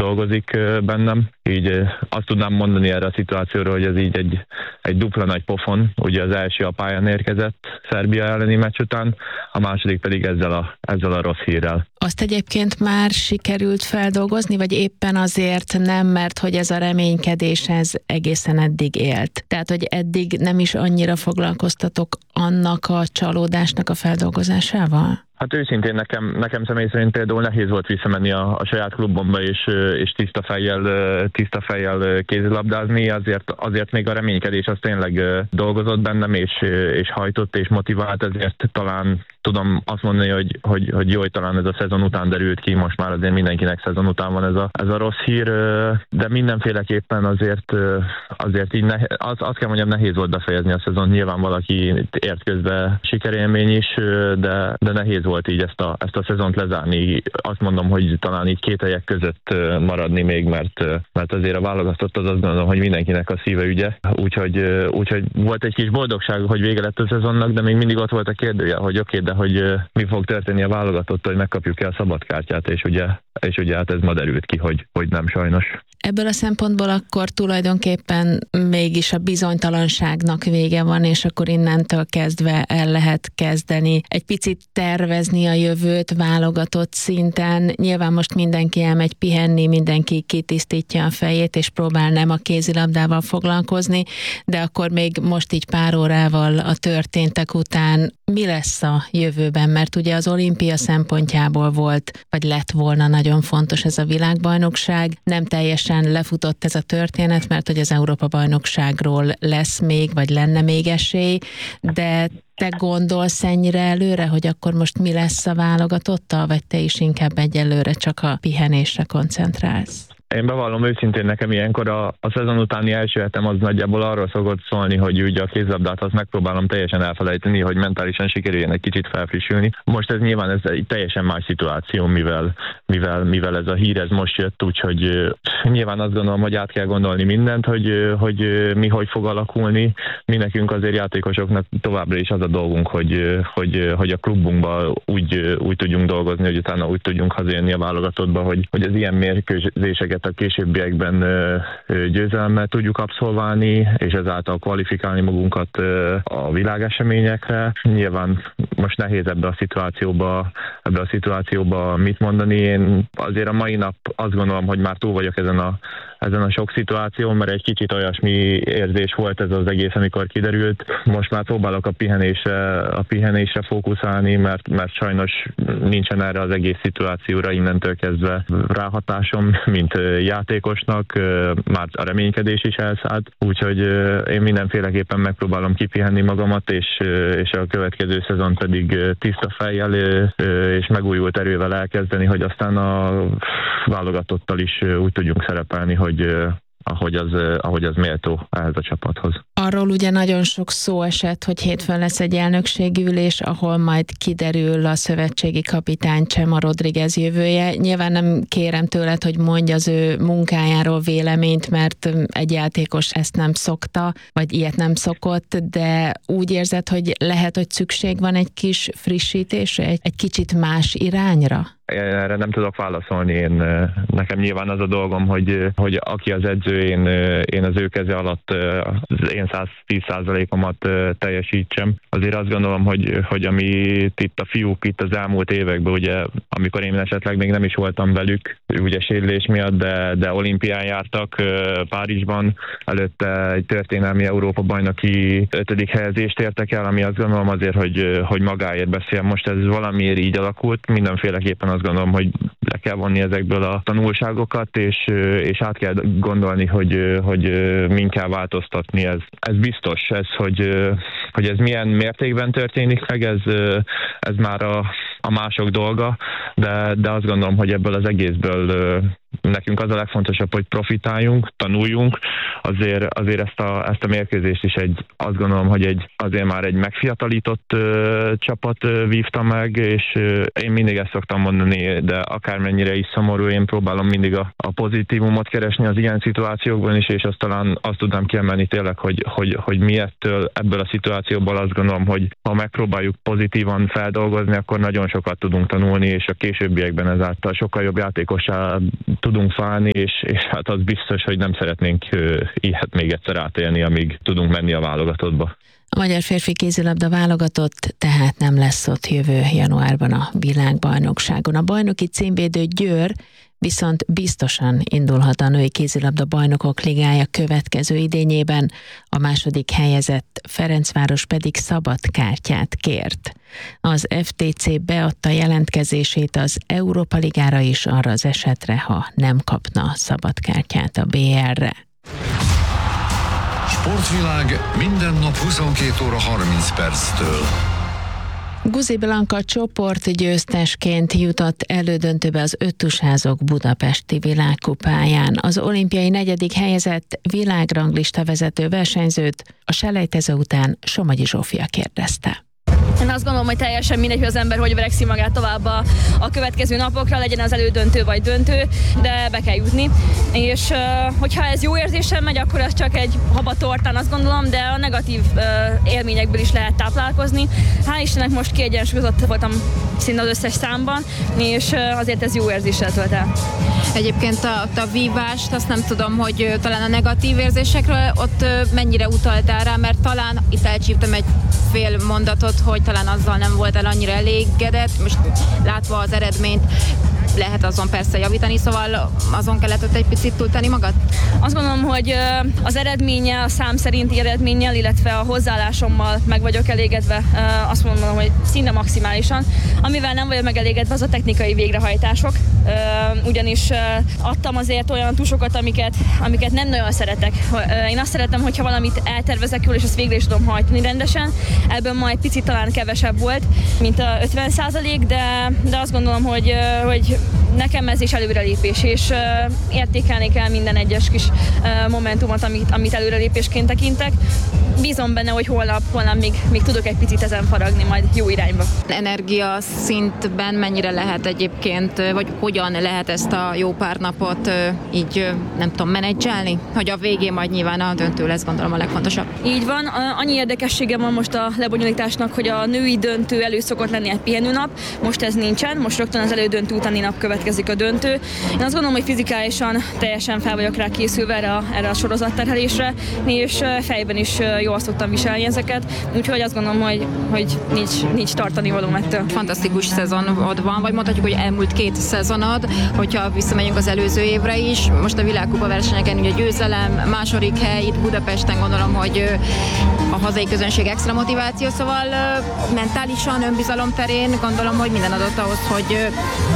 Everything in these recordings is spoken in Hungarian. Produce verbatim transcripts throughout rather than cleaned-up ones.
dolgozik bennem. Így azt tudnám mondani erre a szituációra, hogy ez így egy, egy dupla nagy pofon. Ugye az első a pályán érkezett Szerbia elleni meccs után, a második pedig ezzel a, ezzel a rossz hírrel. Azt egyébként már sikerült feldolgozni, vagy éppen azért nem, mert hogy ez a reménykedés ez egészen eddig élt? Tehát, hogy eddig nem is annyira foglalkoztatok annak a csalódásnak a feldolgozásával? Hát őszintén nekem, nekem személy szerint például nehéz volt visszamenni a, a saját klubomba és, és tiszta fejjel, tiszta fejjel kézilabdázni, azért, azért még a reménykedés az tényleg dolgozott bennem, és, és hajtott és motivált, ezért talán tudom azt mondani, hogy, hogy, hogy jó, hogy talán ez a szezon után derült ki, most már azért mindenkinek szezon után van ez a, ez a rossz hír, de mindenféleképpen azért, azért így nehe, az, azt kell mondjam, nehéz volt befejezni a szezon, nyilván valaki ért közben sikerélmény is, de, de nehéz volt így ezt a, ezt a szezont lezárni. Azt mondom, hogy talán így két helyek között maradni még, mert, mert azért a válogatott az azt gondolom, hogy mindenkinek a szíve ügye. Úgyhogy, úgyhogy volt egy kis boldogság, hogy vége lett a szezonnak, de még mindig ott volt a kérdője, hogy oké, okay, de hogy mi fog történni a válogatott, hogy megkapjuk-e a szabadkártyát, és ugye, és ugye hát ez ma derült ki, hogy, hogy nem sajnos. Ebből a szempontból akkor tulajdonképpen mégis a bizonytalanságnak vége van, és akkor innentől kezdve el lehet kezdeni egy picit tervezni a jövőt válogatott szinten. Nyilván most mindenki elmegy pihenni, mindenki kitisztítja a fejét, és próbál nem a kézilabdával foglalkozni, de akkor még most így pár órával a történtek után mi lesz a jövőben? Mert ugye az olimpia szempontjából volt, vagy lett volna nagyon fontos ez a világbajnokság. Nem teljesen lefutott ez a történet, mert hogy az Európa-bajnokságról lesz még, vagy lenne még esély, de te gondolsz ennyire előre, hogy akkor most mi lesz a válogatottal, vagy te is inkább egyelőre csak a pihenésre koncentrálsz? Én bevallom őszintén, nekem ilyenkor a, a szezon utáni első hetem az nagyjából arról szokott szólni, hogy ugye a kézlabdát azt megpróbálom teljesen elfelejteni, hogy mentálisan sikerüljen egy kicsit felfrissülni. Most ez nyilván ez egy teljesen más szituáció, mivel, mivel, mivel ez a hír ez most jött, úgyhogy nyilván azt gondolom, hogy át kell gondolni mindent, hogy, hogy mi hogy fog alakulni. Mi nekünk azért játékosoknak továbbra is az a dolgunk, hogy, hogy, hogy a klubunkban úgy, úgy tudjunk dolgozni, hogy utána úgy tudjunk hazajönni a válogatottba, hogy, hogy az ilyen mérkőzéseket a későbbiekben győzelemmel tudjuk abszolválni, és ezáltal kvalifikálni magunkat a világeseményekre. Nyilván most nehéz ebbe a szituációba, ebbe a szituációba mit mondani. Én azért a mai nap azt gondolom, hogy már túl vagyok ezen a ezen a sok szituáción, mert egy kicsit olyasmi érzés volt ez az egész, amikor kiderült. Most már próbálok a pihenésre, a pihenésre fókuszálni, mert, mert sajnos nincsen erre az egész szituációra innentől kezdve ráhatásom, mint játékosnak, már a reménykedés is elszállt, úgyhogy én mindenféleképpen megpróbálom kipihenni magamat, és, és a következő szezon pedig tiszta fejjel és megújult erővel elkezdeni, hogy aztán a válogatottal is úgy tudjunk szerepelni, hogy ahogy az, ahogy az méltó ehhez a csapathoz. Arról ugye nagyon sok szó esett, hogy hétfőn lesz egy elnökségi ülés, ahol majd kiderül a szövetségi kapitány Chema Rodriguez jövője. Nyilván nem kérem tőled, hogy mondj az ő munkájáról véleményt, mert egy játékos ezt nem szokta, vagy ilyet nem szokott, de úgy érzed, hogy lehet, hogy szükség van egy kis frissítésre, egy, egy kicsit más irányra? Erre nem tudok válaszolni. Én, nekem nyilván az a dolgom, hogy, hogy aki az edző, én, én az ő keze alatt az én száz tíz százalékomat teljesítsem. Azért azt gondolom, hogy, hogy amit itt a fiúk itt az elmúlt években, ugye, amikor én esetleg még nem is voltam velük, ugye sérülés miatt, de, de olimpián jártak Párizsban, előtte egy történelmi Európa-bajnoki ötödik helyezést értek el, ami azt gondolom azért, hogy, hogy magáért beszél. Most ez valamiért így alakult, mindenféleképpen azt gondolom, hogy le kell vonni ezekből a tanulságokat, és, és át kell gondolni, hogy, hogy min kell változtatni. Ez, ez biztos, ez, hogy, hogy ez milyen mértékben történik meg, ez, ez már a, a mások dolga, de, de azt gondolom, hogy ebből az egészből nekünk az a legfontosabb, hogy profitáljunk, tanuljunk, azért, azért ezt, a, ezt a mérkőzést is egy, azt gondolom, hogy egy, azért már egy megfiatalított uh, csapat uh, vívta meg, és uh, én mindig ezt szoktam mondani, de akármennyire is szomorú, én próbálom mindig a, a pozitívumot keresni az ilyen szituációkban is, és azt talán azt tudnám kiemelni tényleg, hogy, hogy, hogy mi ettől, ebből a szituációból azt gondolom, hogy ha megpróbáljuk pozitívan feldolgozni, akkor nagyon sokat tudunk tanulni, és a későbbiekben ezáltal sokkal jobb játékossá tudunk fájni, és, és hát az biztos, hogy nem szeretnénk ilyet még egyszer átélni, amíg tudunk menni a válogatottba. A magyar férfi kézilabda válogatott tehát nem lesz ott jövő januárban a világbajnokságon. A bajnoki címvédő Győr viszont biztosan indulhat a női kézilabda bajnokok ligája következő idényében, a második helyezett Ferencváros pedig szabad kártyát kért. Az ef té cé beadta jelentkezését az Európa Ligára is arra az esetre, ha nem kapna szabad kártyát a bé er-re. Sportvilág minden nap huszonkét óra harminc perctől. Guzi Blanka csoportgyőztesként jutott elődöntőbe az öttusázok budapesti világkupáján. Az olimpiai negyedik helyezett világranglista vezető versenyzőt a selejtező után Somogyi Zsófia kérdezte. Én azt gondolom, hogy teljesen mindegy, hogy az ember hogy verekszi magát tovább a, a következő napokra, legyen az elődöntő vagy döntő, de be kell jutni. És uh, hogyha ez jó érzéssel megy, akkor ez csak egy habatortán, azt gondolom, de a negatív uh, élményekből is lehet táplálkozni. Hál' Istennek most kiegyensúlyozott voltam szinte az összes számban, és uh, azért ez jó érzéssel tölt el. Egyébként a, a vívást, azt nem tudom, hogy uh, talán a negatív érzésekről ott uh, mennyire utaltál rá, mert talán itt elcsíptem egy fél mondatot, hogy talán azzal nem voltál annyira elégedett, most látva az eredményt, lehet azon persze javítani, szóval azon kellett ott egy picit túltenni magad? Azt gondolom, hogy az eredménye, a szám szerinti eredménnyel, illetve a hozzáállásommal meg vagyok elégedve, azt mondom, hogy szinte maximálisan. Amivel nem vagyok megelégedve, az a technikai végrehajtások, ugyanis adtam azért olyan tusokat, amiket, amiket nem nagyon szeretek. Én azt szeretem, hogyha valamit eltervezek jól, és azt végre is tudom hajtani rendesen. Ebből majd picit talán kevesebb volt, mint a ötven százalék, de, de azt gondolom, hogy, hogy nekem ez is előrelépés, és uh, értékelni kell minden egyes kis uh, momentumot, amit, amit előrelépésként tekintek. Bízom benne, hogy holnap, holnap még, még tudok egy picit ezen faragni majd jó irányba. Energia szintben mennyire lehet egyébként, vagy hogyan lehet ezt a jó pár napot uh, így, uh, nem tudom, menedzselni? Hogy a végén majd nyilván a döntő lesz, gondolom a legfontosabb. Így van, annyi érdekessége van most a lebonyolításnak, hogy a női döntő elő szokott lenni egy pihenőnap, most ez nincsen, most rögtön az elődöntő utáni nap következik a döntő. Én azt gondolom, hogy fizikálisan teljesen fel vagyok rá készülve erre a, erre a sorozatterhelésre, és fejben is jól szoktam viselni ezeket, úgyhogy azt gondolom, hogy, hogy nincs, nincs tartani valóm ettől. Fantasztikus szezonod van, vagy mondhatjuk, hogy elmúlt két szezonod, hogyha visszamegyünk az előző évre is. Most a világkupa versenyeken ugye győzelem, második hely itt Budapesten, gondolom, hogy a hazai közönség extra motiváció, szóval mentálisan, önbizalom terén gondolom, hogy minden adott ahhoz, hogy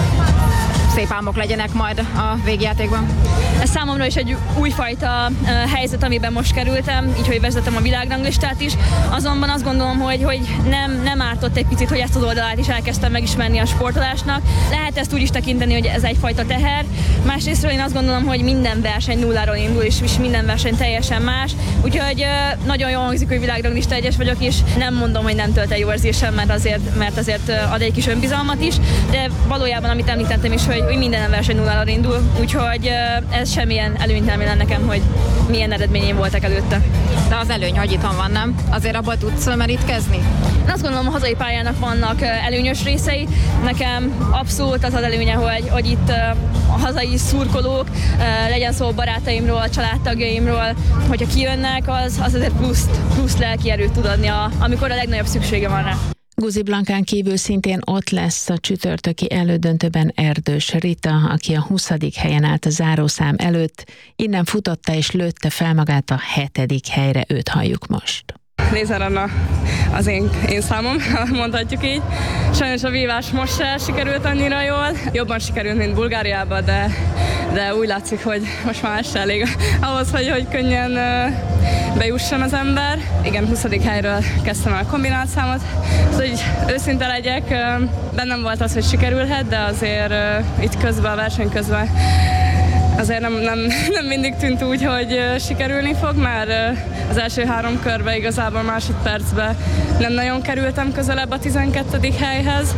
szép álmok legyenek majd a végjátékban. Ez számomra is egy újfajta uh, helyzet, amiben most kerültem, így, hogy vezetem a világranglistát is. Azonban azt gondolom, hogy, hogy nem, nem ártott egy picit, hogy ezt az oldalát is elkezdtem megismerni a sportolásnak. Lehet ezt úgy is tekinteni, hogy ez egyfajta teher. Másrésztről én azt gondolom, hogy minden verseny nulláról indul, és, és minden verseny teljesen más. Úgyhogy uh, nagyon jól hangzik, hogy világranglista egyes vagyok, és nem mondom, hogy nem tölt el jó érzésem, mert azért, mert azért ad egy kis önbizalmat is, de valójában, amit említettem is, hogy hogy minden verseny nulláról indul, úgyhogy ez semmilyen előnyt nem jelent nekem, hogy milyen eredményeim voltak előtte. De az előny, hogy itthon van, nem? Azért abban tudsz merítkezni? Én azt gondolom, a hazai pályának vannak előnyös részei. Nekem abszolút az az előnye, hogy, hogy itt a hazai szurkolók, legyen szó barátaimról, családtagjaimról, hogyha kijönnek, az, az azért plusz, plusz lelki erőt tud adni, a, amikor a legnagyobb szüksége van rá. Guzi Blankán kívül szintén ott lesz a csütörtöki elődöntőben Erdős Rita, aki a huszadik helyen állt a zárószám előtt, innen futotta és lőtte fel magát a hetedik helyre, őt halljuk most. Lézer Anna az én, én számom, mondhatjuk így. Sajnos a vívás most se sikerült annyira jól. Jobban sikerült, mint Bulgáriában, de, de úgy látszik, hogy most már ez se elég ahhoz, hogy, hogy könnyen bejusson az ember. Igen, huszadik helyről kezdtem el a kombinált számot. Szóval így őszinte legyek, bennem volt az, hogy sikerülhet, de azért itt közben, a verseny közben azért nem, nem, nem mindig tűnt úgy, hogy sikerülni fog, mert az első három körben, igazából másodpercben nem nagyon kerültem közelebb a tizenkettedik helyhez.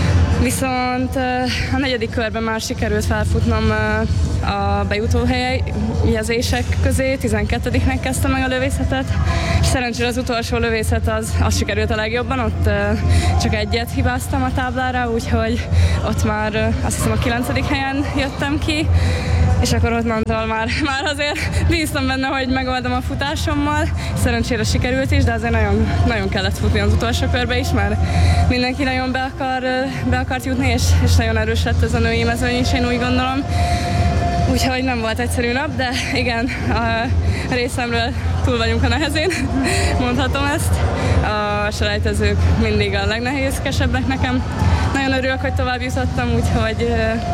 Viszont a negyedik körben már sikerült felfutnom a bejutó helyezések közé, tizenkettediknek kezdtem meg a lövészetet, és szerencsére az utolsó lövészet az, az sikerült a legjobban, ott csak egyet hibáztam a táblára, úgyhogy ott már azt hiszem a kilencedik helyen jöttem ki. és akkor onnantól már, már azért bíztam benne, hogy megoldom a futásommal. Szerencsére sikerült is, de azért nagyon, nagyon kellett futni az utolsó körbe is, mert mindenki nagyon be, akar, be akart jutni, és, és nagyon erős lett ez a női mezőny is, én úgy gondolom. Úgyhogy nem volt egyszerű nap, de igen, a részemről túl vagyunk a nehezén, mondhatom ezt. A selejtezők mindig a legnehézkesebbek nekem. Nagyon örülök, hogy tovább jutottam, úgyhogy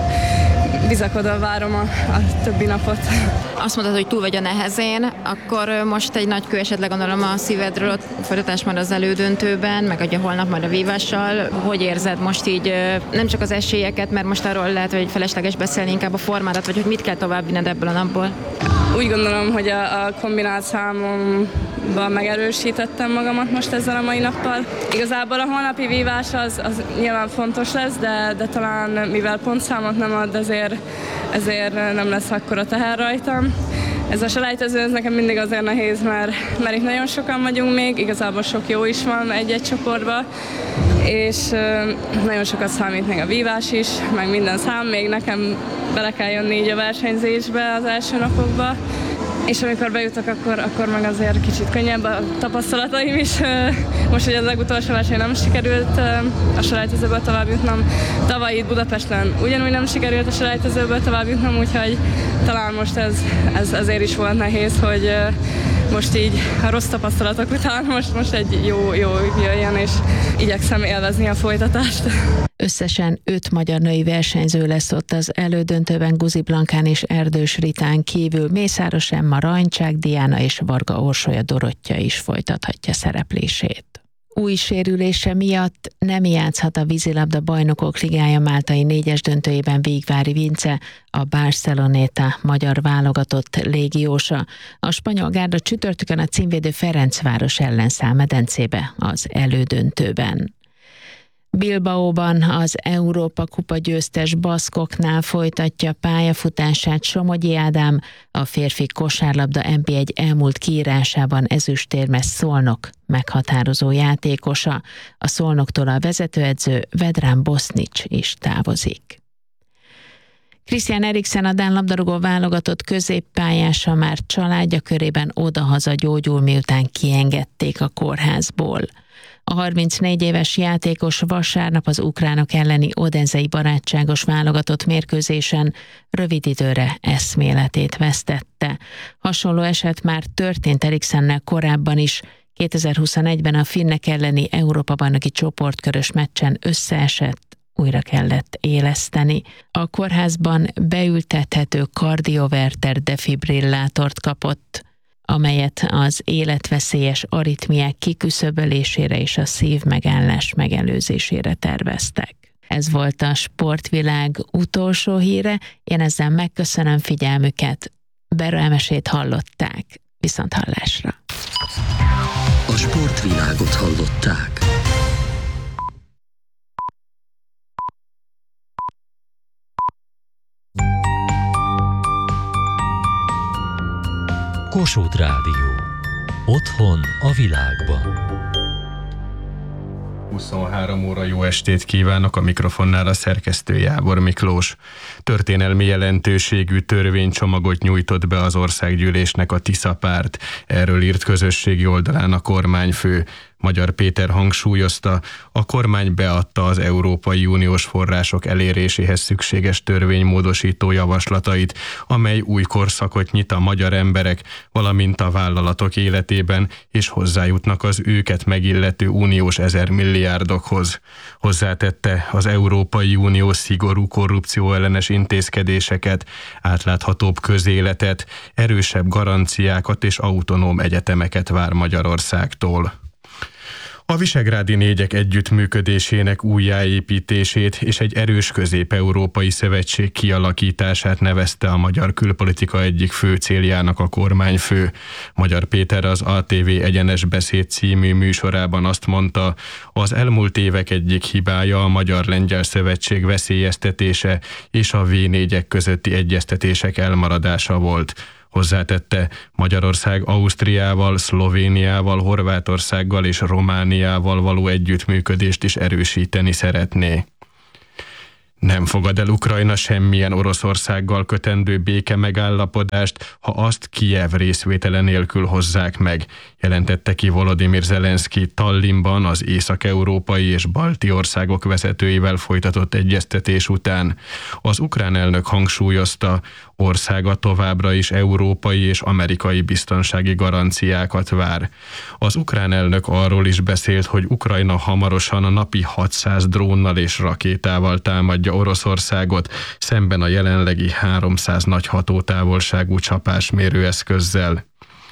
bizakodva várom a, a többi napot. Azt mondtad, hogy túl vagy a nehezén, akkor most egy nagy kő esetleg gondolom a szívedről, ott folytatás majd az elődöntőben, meg ugye holnap majd a vívással. Hogy érzed most így nem csak az esélyeket, mert most arról lehet, hogy felesleges beszélni, inkább a formádat, vagy hogy mit kell tovább vinned ebből a napból? Úgy gondolom, hogy a, a kombinált számomban megerősítettem magamat most ezzel a mai nappal. Igazából a holnapi vívás az, az nyilván fontos lesz, de, de talán mivel pontszámot nem ad, ezért, ezért nem lesz akkora teher rajtam. Ez a selejtező ez nekem mindig azért nehéz, mert, mert itt nagyon sokan vagyunk még, igazából sok jó is van egy-egy csoportban, és nagyon sokat számít még a vívás is, meg minden szám, még nekem bele kell jönni így a versenyzésbe az első napokba, és amikor bejutok, akkor, akkor meg azért kicsit könnyebb a tapasztalataim is. Most, hogy az legutolsó verseny nem sikerült a selejtezőből tovább jutnom, tavaly itt Budapesten ugyanúgy nem sikerült a selejtezőből tovább jutnom, úgyhogy talán most ez, ez azért is volt nehéz, hogy most így a rossz tapasztalatok után most, most egy jó, jó jöjjön, és igyekszem élvezni a folytatást. Összesen öt magyar női versenyző lesz ott az elődöntőben Guzi Blankán és Erdős Ritán kívül. Mészáros Emma, Rancsák Diana és Varga Orsolya Dorottya is folytathatja szereplését. Új sérülése miatt nem játszhat a vízilabda bajnokok ligája máltai négyes döntőjében Végvári Vince, a Barceloneta magyar válogatott légiósa. A spanyol gárda csütörtökön a címvédő Ferencváros ellen száll medencébe az elődöntőben. Bilbaóban az Európa Kupa győztes baszkoknál folytatja pályafutását Somogyi Ádám, a férfi kosárlabda en bé egy elmúlt kiírásában ezüstérmes Szolnok meghatározó játékosa. A Szolnoktól a vezetőedző Vedran Bosnics is távozik. Christian Eriksen, a dán labdarúgó válogatott középpályása már családja körében odahaza gyógyul, miután kiengedték a kórházból. A harmincnégy éves játékos vasárnap az ukránok elleni odenzei barátságos válogatott mérkőzésen rövid időre eszméletét vesztette. Hasonló eset már történt Eriksennel korábban is. kétezer-huszonegyben a finnek elleni Európa-bajnoki csoportkörös meccsen összeesett, újra kellett éleszteni. A kórházban beültethető kardioverter defibrillátort kapott, amelyet az életveszélyes aritmiák kiküszöbölésére és a szívmegállás megelőzésére terveztek. Ez volt a sportvilág utolsó híre, én ezzel megköszönöm figyelmüket. Bero Emesét hallották, viszont hallásra. A sportvilágot hallották. Kossuth Rádió. Otthon a világban. huszonhárom óra, jó estét kívánok, a mikrofonnál a szerkesztő Jábor Miklós. Történelmi jelentőségű törvénycsomagot nyújtott be az országgyűlésnek a Tisza párt. Erről írt közösségi oldalán a kormányfő. Magyar Péter hangsúlyozta, a kormány beadta az Európai Uniós források eléréséhez szükséges törvénymódosító javaslatait, amely új korszakot nyit a magyar emberek, valamint a vállalatok életében, és hozzájutnak az őket megillető uniós ezermilliárdokhoz. Hozzátette, az Európai Unió szigorú korrupcióellenes intézkedéseket, átláthatóbb közéletet, erősebb garanciákat és autonóm egyetemeket vár Magyarországtól. A visegrádi négyek együttműködésének újjáépítését és egy erős közép-európai szövetség kialakítását nevezte a magyar külpolitika egyik fő céljának a kormányfő. Magyar Péter az á té vé Egyenes Beszéd című műsorában azt mondta, az elmúlt évek egyik hibája a Magyar-Lengyel Szövetség veszélyeztetése és a vé négyek közötti egyeztetések elmaradása volt. Hozzátette, Magyarország Ausztriával, Szlovéniával, Horvátországgal és Romániával való együttműködést is erősíteni szeretné. Nem fogad el Ukrajna semmilyen Oroszországgal kötendő béke megállapodást, ha azt Kijev részvétele nélkül hozzák meg, jelentette ki Volodymyr Zelenszky Tallinnban az észak-európai és balti országok vezetőivel folytatott egyeztetés után. Az ukrán elnök hangsúlyozta, országa továbbra is európai és amerikai biztonsági garanciákat vár. Az ukrán elnök arról is beszélt, hogy Ukrajna hamarosan a napi hatszáz drónnal és rakétával támadja Oroszországot, szemben a jelenlegi háromszáz nagy hatótávolságú csapásmérő eszközzel.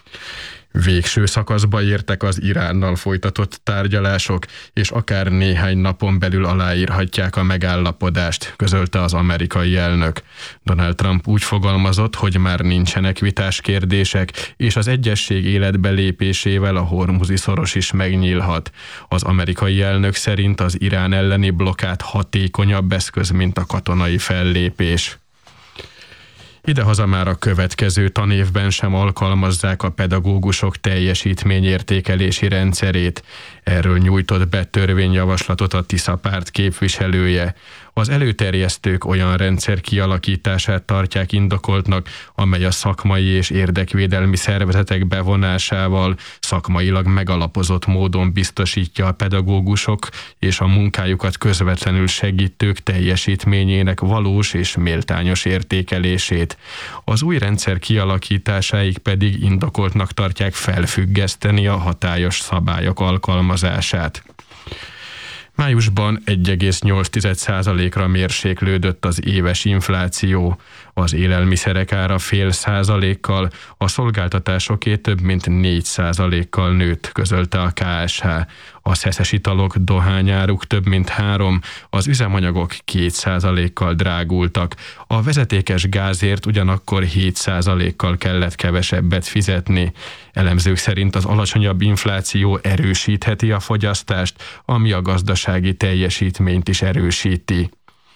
Végső szakaszba értek az Iránnal folytatott tárgyalások, és akár néhány napon belül aláírhatják a megállapodást, közölte az amerikai elnök. Donald Trump úgy fogalmazott, hogy már nincsenek vitás kérdések, és az egyezség életbe lépésével a Hormuzi szoros is megnyílhat. Az amerikai elnök szerint az Irán elleni blokkád hatékonyabb eszköz, mint a katonai fellépés. Idehaza már a következő tanévben sem alkalmazzák a pedagógusok teljesítményértékelési rendszerét. Erről nyújtott be törvényjavaslatot a Tisza párt képviselője. Az előterjesztők olyan rendszer kialakítását tartják indokoltnak, amely a szakmai és érdekvédelmi szervezetek bevonásával szakmailag megalapozott módon biztosítja a pedagógusok és a munkájukat közvetlenül segítők teljesítményének valós és méltányos értékelését. Az új rendszer kialakításáig pedig indokoltnak tartják felfüggeszteni a hatályos szabályok alkalmazását. Májusban egy egész nyolc százalékra mérséklődött az éves infláció, az élelmiszerek ára fél százalékkal, a szolgáltatásoké több mint négy százalékkal nőtt, közölte a ká es há. A szeszes italok, dohányáruk több mint három, az üzemanyagok két százalékkal drágultak. A vezetékes gázért ugyanakkor hét százalékkal kellett kevesebbet fizetni. Elemzők szerint az alacsonyabb infláció erősítheti a fogyasztást, ami a gazdasági teljesítményt is erősíti.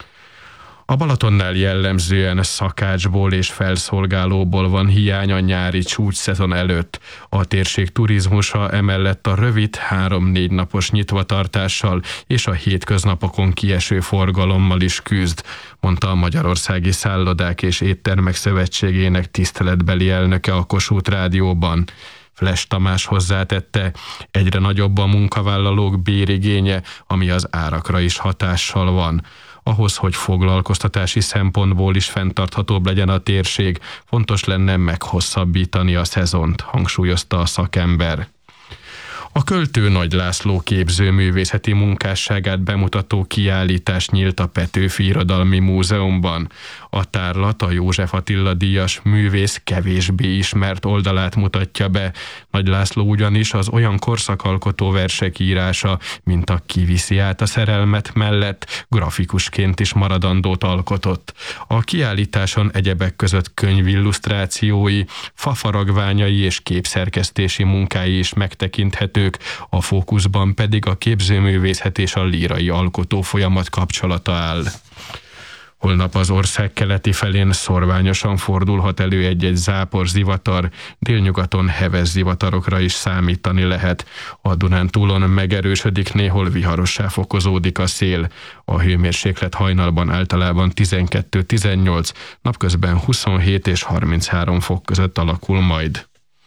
A Balatonnál jellemzően szakácsból és felszolgálóból van hiány a nyári csúcsszezon előtt. A térség turizmusa emellett a rövid három-négy napos nyitvatartással és a hétköznapokon kieső forgalommal is küzd, mondta a Magyarországi Szállodák és Éttermek Szövetségének tiszteletbeli elnöke a Kossuth Rádióban. Fles Tamás hozzátette, egyre nagyobb a munkavállalók bérigénye, ami az árakra is hatással van. Ahhoz, hogy foglalkoztatási szempontból is fenntarthatóbb legyen a térség, fontos lenne meghosszabbítani a szezont, hangsúlyozta a szakember. A költő Nagy László képzőművészeti munkásságát bemutató kiállítás nyílt a Petőfi Irodalmi Múzeumban. A tárlat a József Attila díjas művész kevésbé ismert oldalát mutatja be. Nagy László ugyanis az olyan korszakalkotó versek írása, mint a Kiviszi át a szerelmet mellett grafikusként is maradandót alkotott. A kiállításon egyebek között könyvillusztrációi, fafaragványai és képszerkesztési munkái is megtekinthető, a fókuszban pedig a képzőművészet és a lírai alkotó folyamat kapcsolata áll. Holnap az ország keleti felén szorványosan fordulhat elő egy-egy zápor zivatar, délnyugaton heves zivatarokra is számítani lehet. A Dunántúlon megerősödik, néhol viharossá fokozódik a szél. A hőmérséklet hajnalban általában tizenkettő-tizennyolc, napközben huszonhét és harminchárom fok között alakul majd.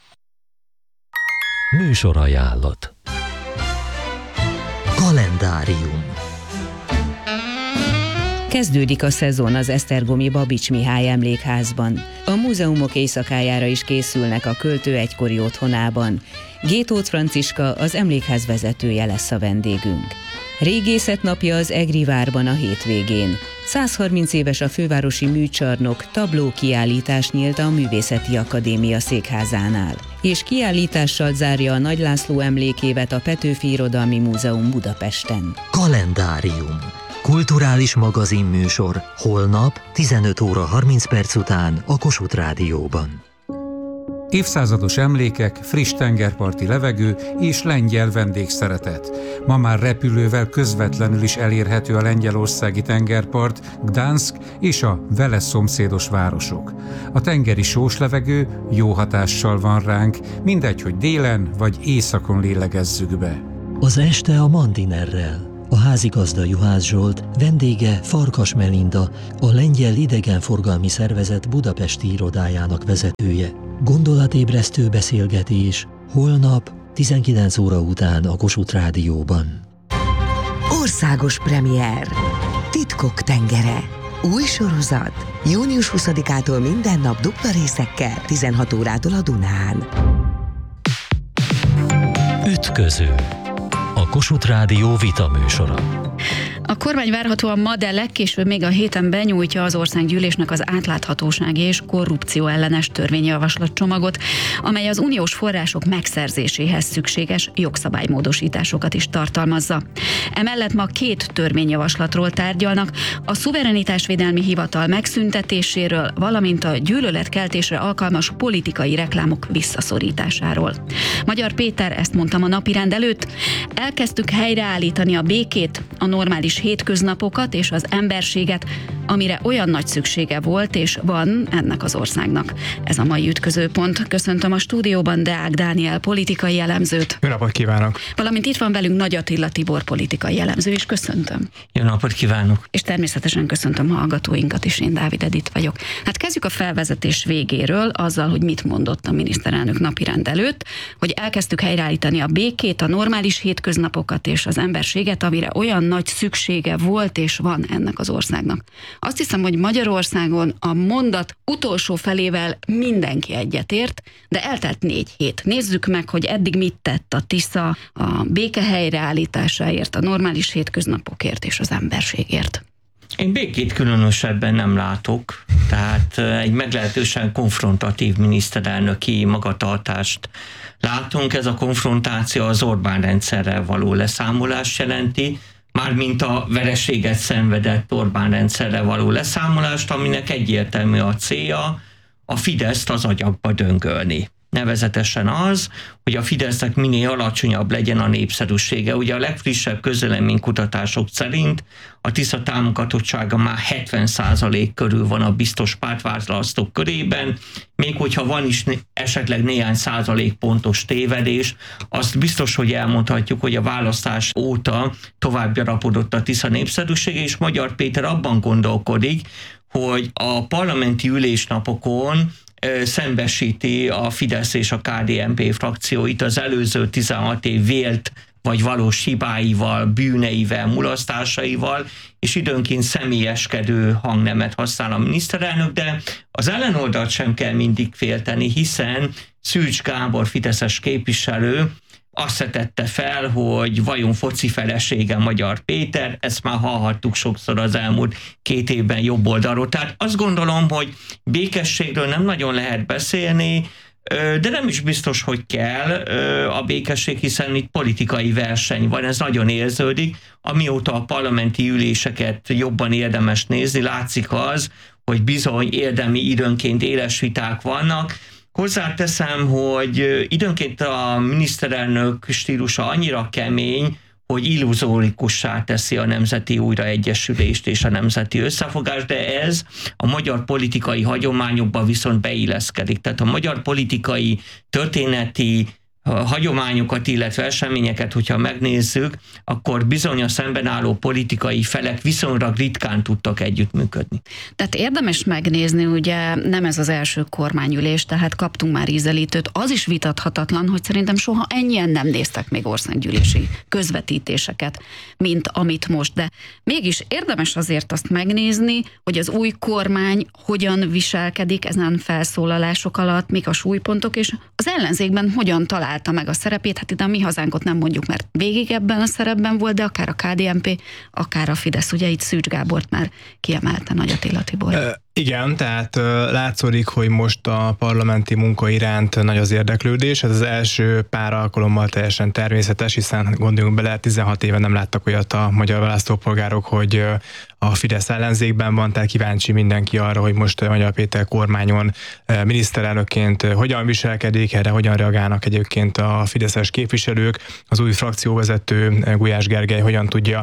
Műsorajánlat. Kalendárium. Kezdődik a szezon az esztergomi Babits Mihály emlékházban. A múzeumok éjszakájára is készülnek a költő egykori otthonában. Gétót Franciska, az emlékház vezetője lesz a vendégünk. Régészet napja az Egri várban a hétvégén. száz harminc éves a fővárosi műcsarnok, tabló kiállítás nyílt a Művészeti Akadémia székházánál. És kiállítással zárja a Nagy László emlékévet a Petőfi Irodalmi Múzeum Budapesten. Kalendárium. Kulturális magazinműsor holnap tizenöt óra harminc perc után a Kossuth Rádióban. Évszázados emlékek, friss tengerparti levegő és lengyel vendégszeretet. Ma már repülővel közvetlenül is elérhető a lengyelországi tengerpart, Gdansk és a vele szomszédos városok. A tengeri sós levegő jó hatással van ránk, mindegy, hogy délen vagy északon lélegezzük be. Az este a Mandinerrel. A házigazda Juhász Zsolt, vendége Farkas Melinda, a Lengyel Idegenforgalmi Szervezet budapesti irodájának vezetője. Gondolatébresztő beszélgetés holnap tizenkilenc óra után a Kossuth Rádióban. Országos premier. Titkok tengere. Új sorozat. június huszadikától minden nap dupla részekkel, tizenhat órától a Dunán. Ütköző. A Kossuth Rádió vitaműsora. A kormány várhatóan ma, de legkésőbb még a héten benyújtja az országgyűlésnek az átláthatósági és korrupció ellenes törvényjavaslatcsomagot, amely az uniós források megszerzéséhez szükséges jogszabálymódosításokat is tartalmazza. Emellett ma két törvényjavaslatról tárgyalnak, a szuverenitásvédelmi hivatal megszüntetéséről, valamint a gyűlöletkeltésre alkalmas politikai reklámok visszaszorításáról. Magyar Péter ezt mondta a napirend előtt: elkezdtük helyreállítani a békét, a normális hétköznapokat és az emberséget, amire olyan nagy szüksége volt és van ennek az országnak. Ez a mai ütközőpont. Köszöntöm a stúdióban Deák Dániel politikai elemzőt. Jó napot kívánok! Valamint itt van velünk Nagy Attila Tibor politikai elemző is. Köszöntöm. Jó napot kívánok! És természetesen köszöntöm hallgatóinkat is, én Dávid Edith vagyok. Hát kezdjük a felvezetés végéről, azzal, hogy mit mondott a miniszterelnök napirend előtt, hogy elkezdtük helyreállítani a békét, a normális hétköznapokat és az emberséget, amire olyan nagy szüksége volt és van ennek az országnak. Azt hiszem, hogy Magyarországon a mondat utolsó felével mindenki egyetért, de eltelt négy hét. Nézzük meg, hogy eddig mit tett a Tisza a béke helyreállításáért, a normális hétköznapokért és az emberségért. Én békét különösebben nem látok, tehát egy meglehetősen konfrontatív miniszterelnöki magatartást látunk. Ez a konfrontáció az Orbán rendszerrel való leszámolást jelenti, mármint a vereséget szenvedett Orbán rendszerrel való leszámolást, aminek egyértelmű a célja, a Fideszt az agyakba döngölni. Nevezetesen az, hogy a Fidesznek minél alacsonyabb legyen a népszerűsége. Ugye a legfrissebb közvéleménykutatások szerint a Tisza támogatottsága már hetven százalék körül van a biztos pártválasztók körében, még hogyha van is esetleg néhány százalék pontos tévedés, azt biztos, hogy elmondhatjuk, hogy a választás óta tovább gyarapodott a Tisza népszerűsége, és Magyar Péter abban gondolkodik, hogy a parlamenti ülésnapokon szembesíti a Fidesz és a ká dé en pé frakcióit az előző tizenhat év vélt vagy valós hibáival, bűneivel, mulasztásaival, és időnként személyeskedő hangnemet használ a miniszterelnök, de az ellenoldalt sem kell mindig félteni, hiszen Szűcs Gábor fideszes képviselő azt vetette fel, hogy vajon foci felesége Magyar Péter, ezt már hallhattuk sokszor az elmúlt két évben jobb oldalról. Tehát azt gondolom, hogy békességről nem nagyon lehet beszélni, de nem is biztos, hogy kell a békesség, hiszen itt politikai verseny van, ez nagyon érződik. Amióta a parlamenti üléseket jobban érdemes nézni, látszik az, hogy bizony érdemi időnként éles viták vannak. Hozzáteszem, hogy időnként a miniszterelnök stílusa annyira kemény, hogy illuzórikussá teszi a nemzeti újraegyesülést és a nemzeti összefogást, de ez a magyar politikai hagyományokba viszont beilleszkedik. Tehát a magyar politikai történeti hagyományokat, illetve eseményeket, hogyha megnézzük, akkor bizony a szemben álló politikai felek viszonylag ritkán tudtak együttműködni. Tehát érdemes megnézni, ugye nem ez az első kormányülés, tehát kaptunk már ízelítőt. Az is vitathatatlan, hogy szerintem soha ennyien nem néztek még országgyűlési közvetítéseket, mint amit most. De mégis érdemes azért azt megnézni, hogy az új kormány hogyan viselkedik ezen felszólalások alatt, mik a súlypontok, és az ellenzékben hogyan talál meg a szerepét, hát ide a Mi Hazánkot nem mondjuk, mert végig ebben a szerepben volt, de akár a ká dé en pé, akár a Fidesz, ugye itt Szűcs Gábort már kiemelte Nagy Attila Tibor. Uh, igen, tehát uh, látszódik, hogy most a parlamenti munka iránt nagy az érdeklődés, ez az első pár alkalommal teljesen természetes, hiszen gondoljunk bele, tizenhat éve nem láttak olyat a magyar választópolgárok, hogy uh, a Fidesz ellenzékben van, tehát kíváncsi mindenki arra, hogy most Magyar Péter kormányon miniszterelnökként hogyan viselkedik, erre hogyan reagálnak egyébként a fideszes képviselők, az új frakcióvezető Gulyás Gergely hogyan tudja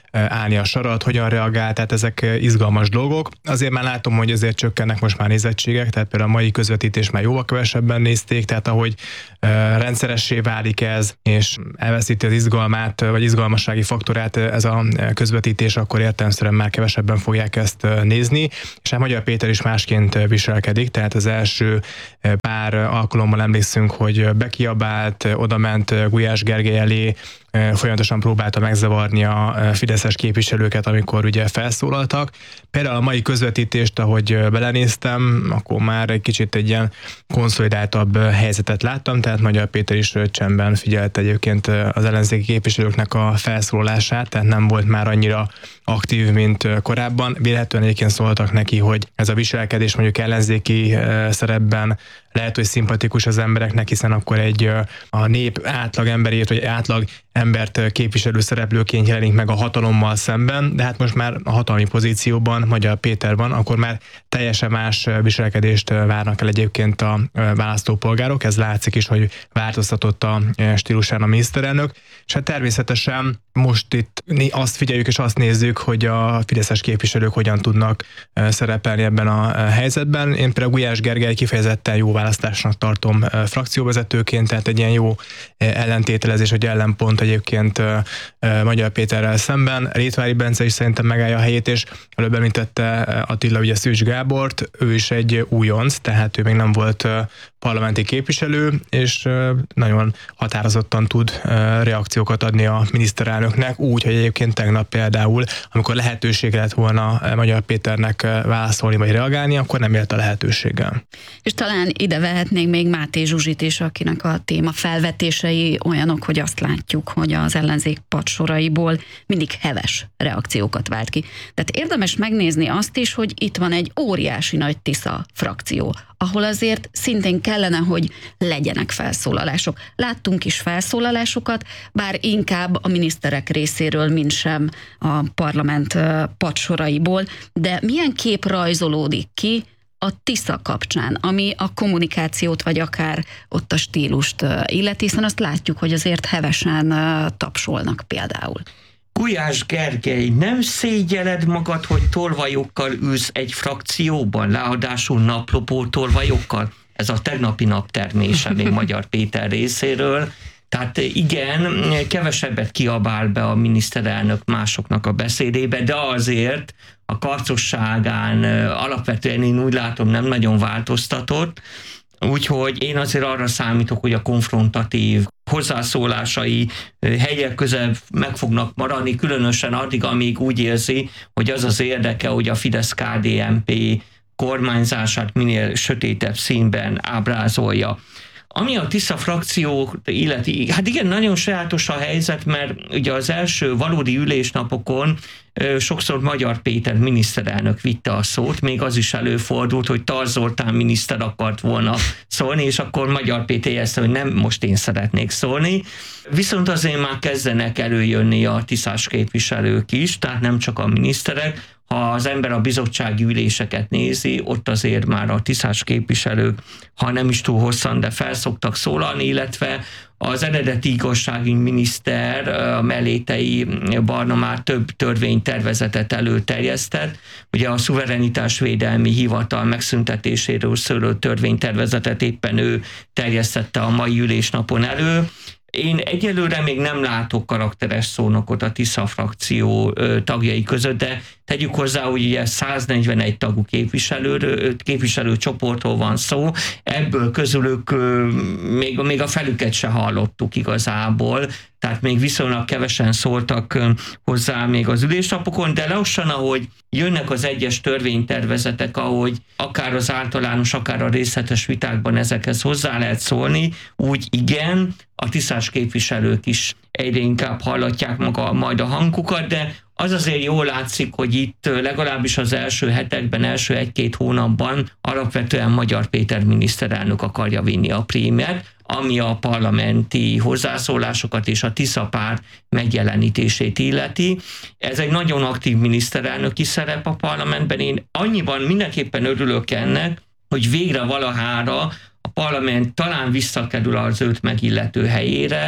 állni a sarat, hogyan reagál, tehát ezek izgalmas dolgok. Azért már látom, hogy azért csökkennek most már nézettségek, tehát például a mai közvetítés már jóval kevesebben nézték, tehát ahogy rendszeressé válik ez, és elveszíti az izgalmát, vagy izgalmassági faktorát ez a közvetítés, akkor értelemszerűen már kevesebben fogják ezt nézni, és a Magyar Péter is másként viselkedik, tehát az első pár alkalommal emlékszünk, hogy bekiabált, odament Gulyás Gergely elé, folyamatosan próbálta megzavarni a fideszes képviselőket, amikor ugye felszólaltak. Például a mai közvetítést, ahogy belenéztem, akkor már egy kicsit egy ilyen konszolidáltabb helyzetet láttam, tehát Magyar Péter is csendben figyelt egyébként az ellenzéki képviselőknek a felszólalását, tehát nem volt már annyira aktív, mint korábban. Vélhetően egyébként szóltak neki, hogy ez a viselkedés mondjuk ellenzéki szerepben lehet, hogy szimpatikus az embereknek, hiszen akkor egy a nép átlag emberét, vagy átlag embert képviselő szereplőként jelenik meg a hatalommal szemben, de hát most már a hatalmi pozícióban Magyar Péter van, akkor már teljesen más viselkedést várnak el egyébként a választópolgárok. Ez látszik is, hogy változtatott a stílusán a miniszterelnök, és hát természetesen most itt azt figyeljük és azt nézzük, hogy a fideszes képviselők hogyan tudnak szerepelni ebben a helyzetben. Én például Gulyás Gergely kifejezetten jó választásnak tartom frakcióvezetőként, tehát egy ilyen jó ellentételezés, vagy ellenpont egyébként Magyar Péterrel szemben. Rétvári Bence is szerintem megállja a helyét, és előbb említette Attila ugye Szűcs Gábort, ő is egy újonc, tehát ő még nem volt parlamenti képviselő, és nagyon határozottan tud reakciókat adni a miniszterelnöknek, úgy, hogy egyébként tegnap például, amikor lehetősége lett volna Magyar Péternek válaszolni vagy reagálni, akkor nem élt a lehetőséggel. És talán ide vehetnénk még Máté Zsuzsit is, akinek a téma felvetései olyanok, hogy azt látjuk, hogy az ellenzék padsoraiból mindig heves reakciókat vált ki. Tehát érdemes megnézni azt is, hogy itt van egy óriási nagy Tisza frakció, ahol azért szintén kellene, hogy legyenek felszólalások. Láttunk is felszólalásokat, bár inkább a miniszterek részéről, mint sem a parlament padsoraiból, de milyen kép rajzolódik ki a Tisza kapcsán, ami a kommunikációt, vagy akár ott a stílust illeti, hiszen azt látjuk, hogy azért hevesen tapsolnak például. Gulyás Gergely, nem szégyeled magad, hogy tolvajokkal ülsz egy frakcióban, ráadásul naplopó tolvajokkal? Ez a tegnapi naptermése még Magyar Péter részéről. Tehát igen, kevesebbet kiabál be a miniszterelnök másoknak a beszédébe, de azért a karcosságán alapvetően én úgy látom nem nagyon változtatott, úgyhogy én azért arra számítok, hogy a konfrontatív hozzászólásai helyek közel meg fognak maradni, különösen addig, amíg úgy érzi, hogy az az érdeke, hogy a Fidesz-ká dé en pé kormányzását minél sötétebb színben ábrázolja. Ami a Tisza frakció illeti, hát igen, nagyon sajátos a helyzet, mert ugye az első valódi ülésnapokon sokszor Magyar Péter miniszterelnök vitte a szót, még az is előfordult, hogy Tarz Zoltán miniszter akart volna szólni, és akkor Magyar Péter jelezte, hogy nem, most én szeretnék szólni. Viszont azért már kezdenek előjönni a tiszás képviselők is, tehát nem csak a miniszterek. Ha az ember a bizottsági üléseket nézi, ott azért már a tiszás képviselők, ha nem is túl hosszan, de felszoktak szólalni, illetve az eredeti igazságügyi miniszter, a Mellétei Barna már több törvénytervezetet előterjesztett. Ugye a szuverenitásvédelmi hivatal megszüntetéséről szóló törvénytervezetet éppen ő terjesztette a mai ülésnapon elő. Én egyelőre még nem látok karakteres szónokot a Tisza frakció tagjai között, de tegyük hozzá, hogy ugye száznegyvenegy tagú képviselő, képviselőcsoportról van szó, ebből közülük még, még a felüket se hallottuk igazából, tehát még viszonylag kevesen szóltak hozzá még az ülésnapokon, de lassan, ahogy jönnek az egyes törvénytervezetek, ahogy akár az általános, akár a részletes vitákban ezekhez hozzá lehet szólni, úgy igen, a tiszás képviselők is egyre inkább hallatják maga, majd a hangukat, de az azért jól látszik, hogy itt legalábbis az első hetekben, első egy-két hónapban alapvetően Magyar Péter miniszterelnök akarja vinni a prímet, ami a parlamenti hozzászólásokat és a Tisza párt megjelenítését illeti. Ez egy nagyon aktív miniszterelnöki szerep a parlamentben. Én annyiban mindenképpen örülök ennek, hogy végre valahára a parlament talán visszakerül az őt megillető helyére.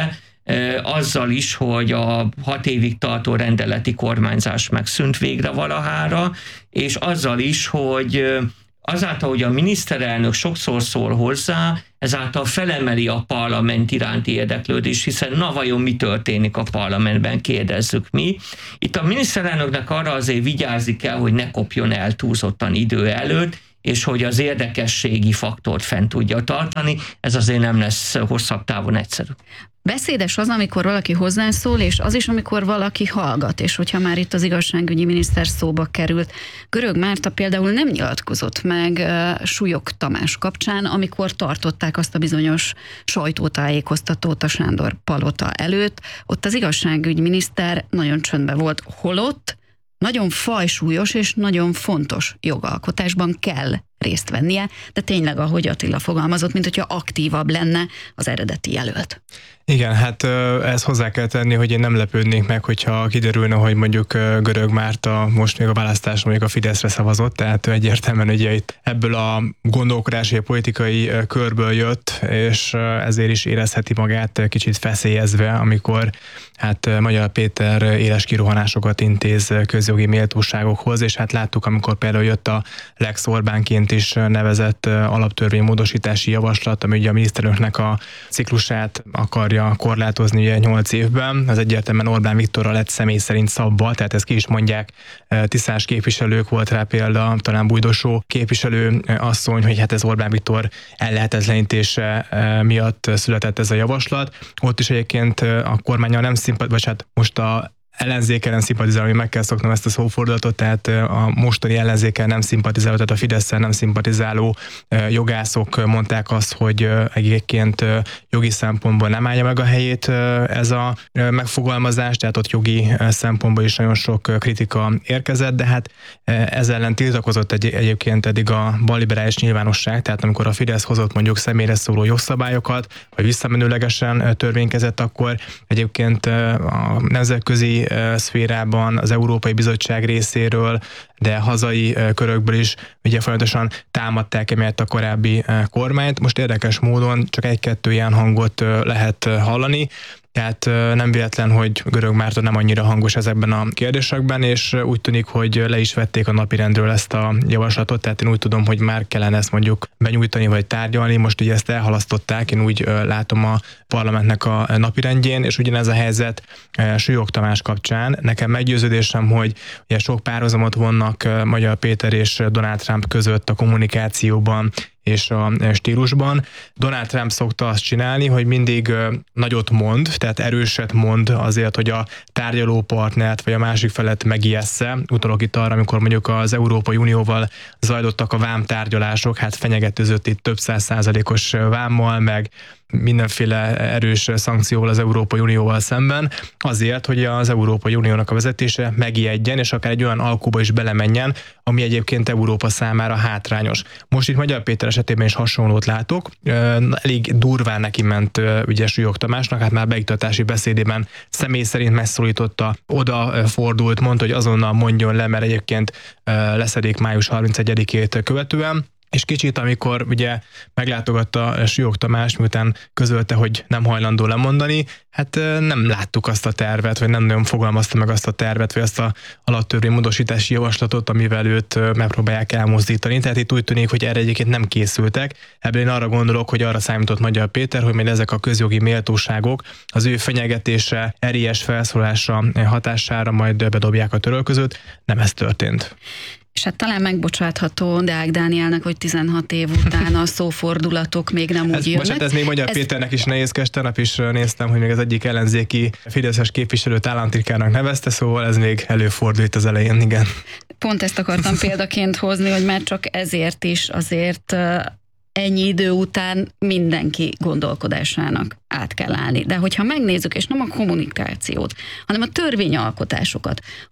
azzal is, hogy a hat évig tartó rendeleti kormányzás megszűnt végre valahára, és azzal is, hogy azáltal, hogy a miniszterelnök sokszor szól hozzá, ezáltal felemeli a parlament iránti érdeklődést, hiszen na vajon mi történik a parlamentben, kérdezzük mi. Itt a miniszterelnöknek arra azért vigyázni kell, hogy ne kopjon el túlzottan idő előtt, és hogy az érdekességi faktort fent tudja tartani, ez azért nem lesz hosszabb távon egyszerű. Beszédes az, amikor valaki hozzászól, és az is, amikor valaki hallgat, és hogyha már itt az igazságügyi miniszter szóba került. Görög Márta például nem nyilatkozott meg uh, Súlyog Tamás kapcsán, amikor tartották azt a bizonyos sajtótájékoztatót a Sándor palota előtt. Ott az igazságügyi miniszter nagyon csöndben volt, holott nagyon fajsúlyos és nagyon fontos jogalkotásban kell részt vennie, de tényleg, ahogy Attila fogalmazott, mint hogyha aktívabb lenne az eredeti jelölt. Igen, hát ezt hozzá kell tenni, hogy én nem lepődnék meg, hogyha kiderülne, hogy mondjuk Görög Márta most még a választáson mondjuk a Fideszre szavazott, tehát egyértelműen ugye itt ebből a gondolkodási politikai körből jött, és ezért is érezheti magát kicsit feszélyezve, amikor hát Magyar Péter éles kirohanásokat intéz közjogi méltóságokhoz, és hát láttuk, amikor például jött a Lex Orbánként is nevezett alaptörvénymódosítási javaslat, ami ugye a miniszterelnöknek a ciklusát akarja korlátozni ugye nyolc évben. Ez egyértelműen Orbán Viktorra lett személy szerint szabva, tehát ezt ki is mondják tisztás képviselők, volt rá példa, talán Bújdosó képviselő asszony, hogy hát ez Orbán Viktor ellehetetlenítése miatt született ez a javaslat. Ott is egyébként a kormánnyal nem szimpat, vagy hát most a ellenzékkel nem szimpatizáló, meg kell szoknom ezt a szófordulatot, tehát a mostani ellenzékkel nem szimpatizáló, tehát a Fidesszel nem szimpatizáló jogászok mondták azt, hogy egyébként jogi szempontból nem állja meg a helyét ez a megfogalmazás, tehát ott jogi szempontból is nagyon sok kritika érkezett, de hát ez ellen tiltakozott egy, egyébként eddig a balliberális nyilvánosság, tehát amikor a Fidesz hozott mondjuk személyre szóló jogszabályokat, vagy visszamenőlegesen törvénykezett, akkor egyébként a nemzetközi szférában, az Európai Bizottság részéről, de hazai körökből is ugye folyamatosan támadták emiatt a korábbi kormányt. Most érdekes módon csak egy-kettő ilyen hangot lehet hallani, tehát nem véletlen, hogy Görög Márta nem annyira hangos ezekben a kérdésekben, és úgy tűnik, hogy le is vették a napirendről ezt a javaslatot, tehát én úgy tudom, hogy már kellene ezt mondjuk benyújtani vagy tárgyalni, most ugye ezt elhalasztották, én úgy látom a parlamentnek a napirendjén, és ugyanez a helyzet Súlyog Tamás kapcsán. Nekem meggyőződésem, hogy ugye sok párhuzamot vonnak Magyar Péter és Donald Trump között a kommunikációban, és a stílusban. Donald Trump szokta azt csinálni, hogy mindig nagyot mond, tehát erőset mond azért, hogy a tárgyalópartnert vagy a másik felet megijessze. Utalok itt arra, amikor mondjuk az Európai Unióval zajlottak a vámtárgyalások, hát fenyegetőzött itt több száz százalékos vámmal, meg mindenféle erős szankcióval az Európai Unióval szemben, azért, hogy az Európai Uniónak a vezetése megijedjen, és akár egy olyan alkuba is belemenjen, ami egyébként Európa számára hátrányos. Most itt Magyar Péter esetében is hasonlót látok, elég durván neki ment ugye Súlyog Tamásnak, hát már beiktatási beszédében személy szerint megszólította, oda fordult, mondta, hogy azonnal mondjon le, mert egyébként leszedik május harmincegyedikét követően, és kicsit, amikor ugye meglátogatta Súlyog Tamás, miután közölte, hogy nem hajlandó lemondani, hát nem láttuk azt a tervet, vagy nem nagyon fogalmazta meg azt a tervet, vagy azt a alaptörvénymódosítási javaslatot, amivel őt megpróbálják elmozdítani. Tehát itt úgy tűnik, hogy erre egyébként nem készültek. Ebből én arra gondolok, hogy arra számított Magyar Péter, hogy majd ezek a közjogi méltóságok az ő fenyegetése, erélyes felszólása hatására majd bedobják a törölközőt. Nem ez történt. És hát talán megbocsátható Deák Dánielnek, hogy tizenhat év után a szófordulatok még nem úgy ez, jönnek. Most ez még Magyar ez... Péternek is nehézkes, tegnap is néztem, hogy még az egyik ellenzéki fideszes képviselőt államtitkának nevezte, szóval ez még előfordult az elején, igen. Pont ezt akartam példaként hozni, hogy már csak ezért is azért ennyi idő után mindenki gondolkodásának át kell állni. De hogyha megnézzük, és nem a kommunikációt, hanem a törvényalkotásokat, hogy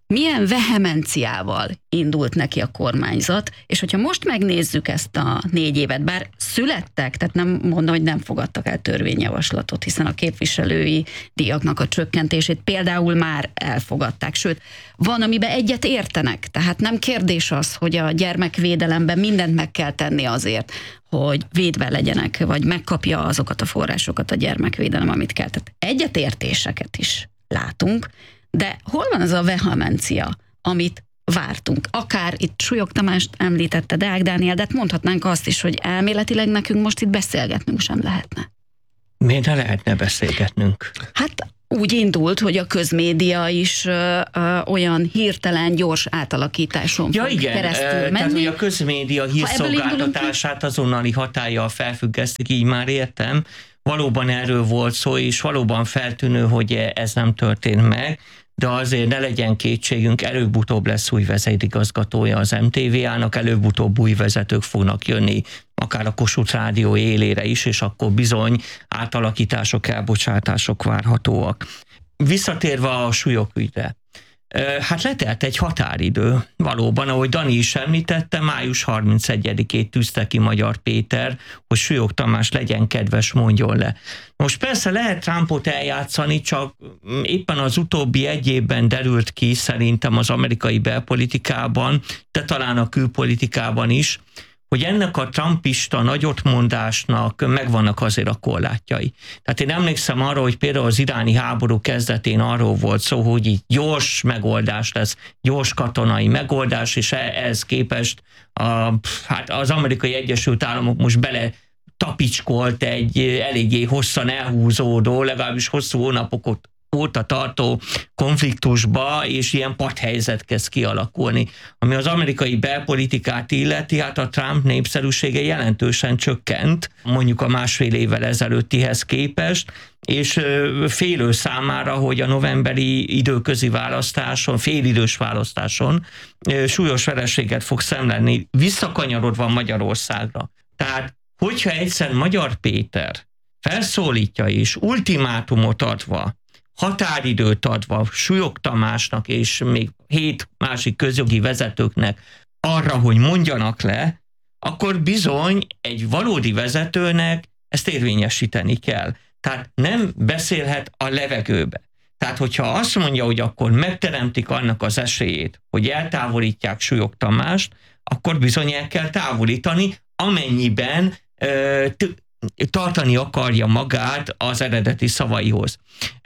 milyen vehemenciával indult neki a kormányzat, és hogyha most megnézzük ezt a négy évet, bár születtek, tehát nem mondom, hogy nem fogadtak el törvényjavaslatot, hiszen a képviselői díjaknak a csökkentését például már elfogadták, sőt, van, amiben egyet értenek, tehát nem kérdés az, hogy a gyermekvédelemben mindent meg kell tenni azért, hogy védve legyenek, vagy megkapja azokat a forrásokat a gyermekvédelem, amit kell. Tehát egyetértéseket is látunk, de hol van az a vehemencia, amit vártunk? Akár itt Súlyog Tamást említette, Deák Dániel, de mondhatnánk azt is, hogy elméletileg nekünk most itt beszélgetnünk sem lehetne. Miért ne lehetne beszélgetnünk? Hát úgy indult, hogy a közmédia is ö, ö, olyan hirtelen, gyors átalakításon ja, fog igen, keresztül menni. Tehát, hogy a közmédia hírszolgáltatását azonnali hatállyal felfüggesztik, így már értem. Valóban erről volt szó, és valóban feltűnő, hogy ez nem történt meg, de azért ne legyen kétségünk, előbb-utóbb lesz új vezérigazgatója az em té vé á-nak, előbb-utóbb új vezetők fognak jönni, akár a Kossuth Rádió élére is, és akkor bizony átalakítások, elbocsátások várhatóak. Visszatérve a súlyok ügyre. Hát letelt egy határidő. Valóban, ahogy Dani is említette, május harmincegyedikét tűzte ki Magyar Péter, hogy Súlyog Tamás legyen kedves, mondjon le. Most persze lehet Trumpot eljátszani, csak éppen az utóbbi egy évben derült ki szerintem az amerikai belpolitikában, de talán a külpolitikában is, hogy ennek a trumpista nagyotmondásnak megvannak azért a korlátjai. Tehát én emlékszem arra, hogy például az iráni háború kezdetén arról volt szó, hogy így gyors megoldás lesz, gyors katonai megoldás, és ehhez képest a, hát az Amerikai Egyesült Államok most bele tapicskolt egy eléggé hosszan elhúzódó, legalábbis hosszú hónapokat óta tartó konfliktusba, és ilyen padhelyzet kezd kialakulni. Ami az amerikai belpolitikát illeti, hát a Trump népszerűsége jelentősen csökkent, mondjuk a másfél évvel ezelőttihez képest, és félő számára, hogy a novemberi időközi választáson, félidős választáson súlyos vereséget fog szenvedni, visszakanyarodva Magyarországra. Tehát, hogyha egyszer Magyar Péter felszólítja és ultimátumot adva, határidőt adva Súlyog Tamásnak és még hét másik közjogi vezetőknek arra, hogy mondjanak le, akkor bizony egy valódi vezetőnek ezt érvényesíteni kell. Tehát nem beszélhet a levegőbe. Tehát, hogyha azt mondja, hogy akkor megteremtik annak az esélyét, hogy eltávolítják Súlyog Tamást, akkor bizony el kell távolítani, amennyiben ö, t- tartani akarja magát az eredeti szavaihoz.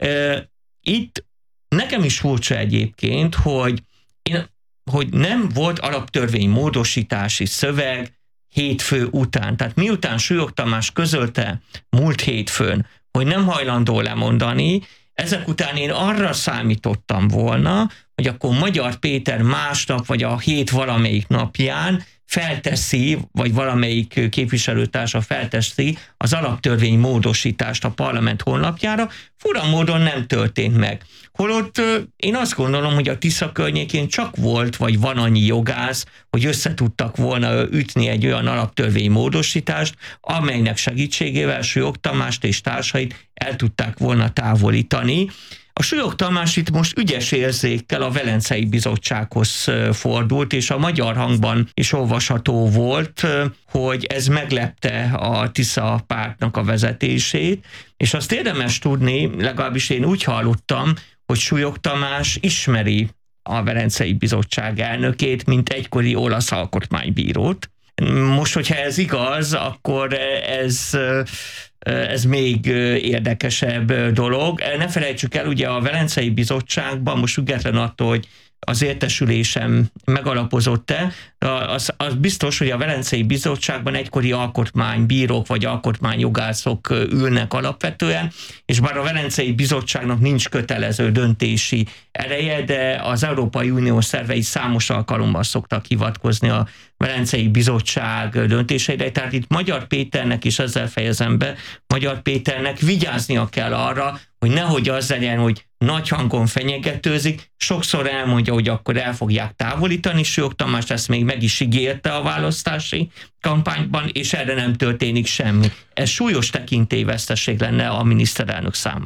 Itt nekem is furcsa egyébként, hogy, én, hogy nem volt alaptörvény módosítási szöveg hétfő után. Tehát miután Súlyog Tamás közölte múlt hétfőn, hogy nem hajlandó lemondani, ezek után én arra számítottam volna, hogy akkor Magyar Péter másnap, vagy a hét valamelyik napján felteszi, vagy valamelyik képviselőtársa felteszi az alaptörvény módosítást a parlament honlapjára, fura módon nem történt meg. Holott én azt gondolom, hogy a Tisza környékén csak volt, vagy van annyi jogász, hogy össze tudtak volna ütni egy olyan alaptörvény módosítást, amelynek segítségével Súlyog Tamást és társait el tudták volna távolítani. A Súlyog Tamás itt most ügyes érzékkel a Velencei Bizottsághoz fordult, és a Magyar Hangban is olvasható volt, hogy ez meglepte a Tisza pártnak a vezetését, és azt érdemes tudni, legalábbis én úgy hallottam, hogy Súlyog Tamás ismeri a Velencei Bizottság elnökét, mint egykori olasz alkotmánybírót. Most, hogyha ez igaz, akkor ez... ez még érdekesebb dolog. Ne felejtsük el, ugye a Velencei Bizottságban, most független attól, hogy az értesülésem megalapozott-e, az, az biztos, hogy a Velencei Bizottságban egykori alkotmánybírók vagy alkotmányjogászok ülnek alapvetően, és bár a Velencei Bizottságnak nincs kötelező döntési ereje, de az Európai Unió szervei számos alkalommal szoktak hivatkozni a Velencei Bizottság döntéseire, tehát itt Magyar Péternek is ezzel fejezem be, Magyar Péternek vigyáznia kell arra, hogy nehogy az legyen, hogy nagy hangon fenyegetőzik, sokszor elmondja, hogy akkor el fogják távolítani, Súlyog Tamás ezt még meg is ígérte a választási kampányban, és erre nem történik semmi. Ez súlyos tekintélyveszteség lenne a miniszterelnök számára.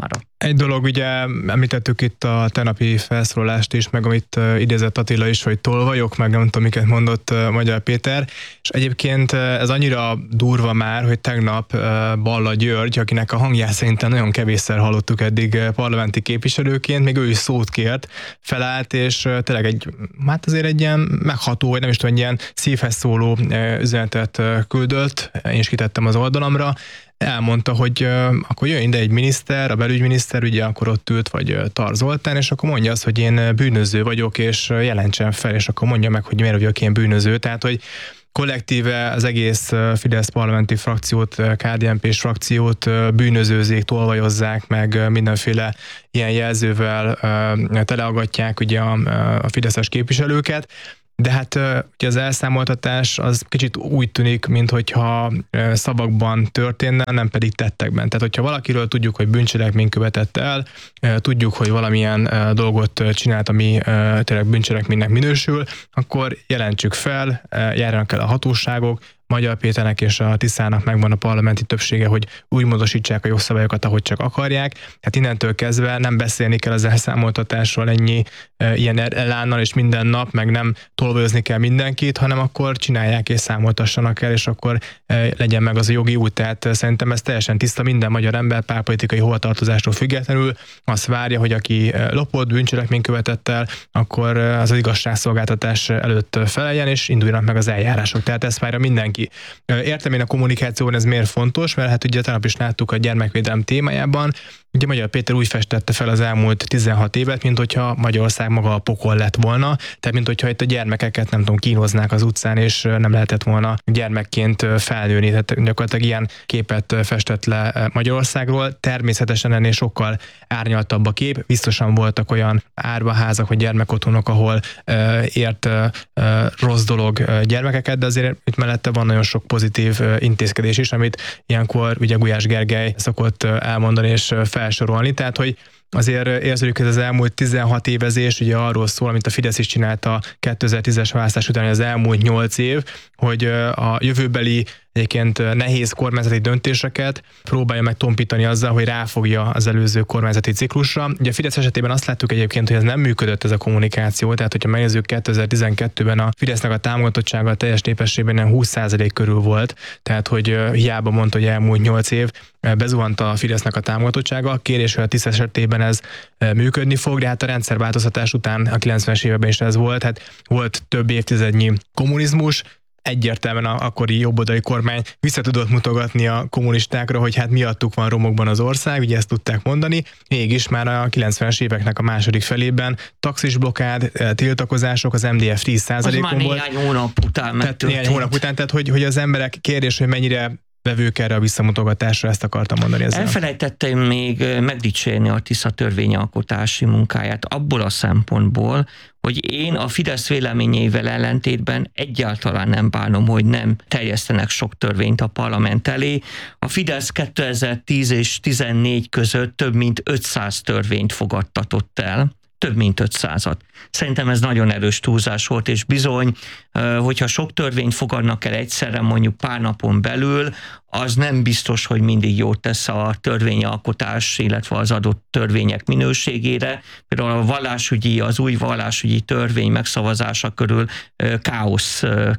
Egy dolog, ugye említettük itt a tegnapi felszólalást is, meg amit idézett Attila is, hogy tolvajok, meg nem tudom, miket mondott Magyar Péter, és egyébként ez annyira durva már, hogy tegnap Balla György, akinek a hangját szerintem nagyon kevésszer hallottuk eddig parlamenti képviselőként, még ő is szót kért, felállt, és tényleg egy, hát azért egy ilyen megható, vagy nem is tudom, egy ilyen szívhez szóló üzenetet küldött, én is kitettem az oldalamra, elmondta, hogy uh, akkor jöjjön ide egy miniszter, a belügyminiszter, ugye akkor ott ült, vagy uh, Tar Zoltán, és akkor mondja azt, hogy én bűnöző vagyok, és uh, jelentsen fel, és akkor mondja meg, hogy miért vagyok én bűnöző. Tehát, hogy kollektíve az egész uh, Fidesz parlamenti frakciót, uh, ká dé en pés frakciót uh, bűnözőzik, tolvajozzák, meg uh, mindenféle ilyen jelzővel uh, teleaggatják ugye a, a fideszes képviselőket. De hát ugye az elszámoltatás az kicsit úgy tűnik, minthogyha szavakban történne, nem pedig tettekben. Tehát, hogyha valakiről tudjuk, hogy bűncselekményt követett el, tudjuk, hogy valamilyen dolgot csinált, ami tényleg bűncselekménynek minősül, akkor jelentsük fel, járjanak el a hatóságok, Magyar Péternek és a Tiszának megvan a parlamenti többsége, hogy úgy módosítsák a jogszabályokat, ahogy csak akarják. Tehát innentől kezdve nem beszélni kell az elszámoltatásról ennyi e, ilyen elánnal és minden nap, meg nem tolvajozni kell mindenkit, hanem akkor csinálják és számoltassanak el, és akkor e, legyen meg az a jogi út. Tehát szerintem ez teljesen tiszta, minden magyar ember pártpolitikai hovatartozástól függetlenül azt várja, hogy aki lopott, bűncselekményt követett el, akkor az, az igazságszolgáltatás előtt feleljen, és induljanak meg az eljárások. Tehát ezt várja mindenki. Értem én a kommunikációban ez miért fontos, mert hát ugye tegnap is láttuk a gyermekvédelem témájában, ugye Magyar Péter úgy festette fel az elmúlt tizenhat évet, mint hogyha Magyarország maga a pokol lett volna, tehát mint hogyha itt a gyermekeket nem tudom, kínoznák az utcán, és nem lehetett volna gyermekként felnőni. Tehát gyakorlatilag ilyen képet festett le Magyarországról. Természetesen ennél sokkal árnyaltabb a kép. Biztosan voltak olyan árvaházak vagy gyermekotthonok, ahol uh, ért uh, rossz dolog gyermekeket, de azért itt mellette van nagyon sok pozitív intézkedés is, amit ilyenkor ugye Gulyás Gergely szokott elmondani és felsorolni, tehát hogy azért érződik, hogy az elmúlt tizenhat évezés ugye arról szól, amit a Fidesz is csinálta kétezer-tízes választás után, az elmúlt nyolc év, hogy a jövőbeli egyébként nehéz kormányzati döntéseket próbálja meg tompítani azzal, hogy ráfogja az előző kormányzati ciklusra. Ugye a Fidesz esetében azt láttuk egyébként, hogy ez nem működött ez a kommunikáció, tehát hogyha megnézzük kétezer-tizenkettőben a Fidesznek a támogatottsága a teljes népességben húsz százalék körül volt, tehát hogy hiába mondta, hogy elmúlt nyolc év bezuhant a Fidesznek a támogatottsága, kérés, hogy a TISZ esetében ez működni fog, de hát a rendszerváltoztatás után a kilencvenes években is ez volt, hát volt több évtizednyi kommunizmus, egyértelműen a akkori jobboldali kormány vissza tudott mutogatni a kommunistákra, hogy hát miattuk van romokban az ország, ugye ezt tudták mondani, mégis már a kilencvenes éveknek a második felében taxisblokkád, tiltakozások, az em dé ef tíz százalékon volt. Az már néhány hónap után megtörtént. Néhány hónap után, tehát hogy, hogy az emberek kérdés, hogy mennyire vevők erre a visszamutogatásra, ezt akartam mondani ezzel. Elfelejtettem még megdicsérni a TISZA törvényalkotási munkáját abból a szempontból, hogy én a Fidesz véleményével ellentétben egyáltalán nem bánom, hogy nem terjesztenek sok törvényt a parlament elé. A Fidesz kétezer-tíz és tizennégy között több mint ötszáz törvényt fogadtatott el, több mint ötszázat. Szerintem ez nagyon erős túlzás volt, és bizony, hogyha sok törvényt fogadnak el egyszerre, mondjuk pár napon belül, az nem biztos, hogy mindig jót tesz a törvényalkotás, illetve az adott törvények minőségére. Például a vallásügyi, az új vallásügyi törvény megszavazása körül káosz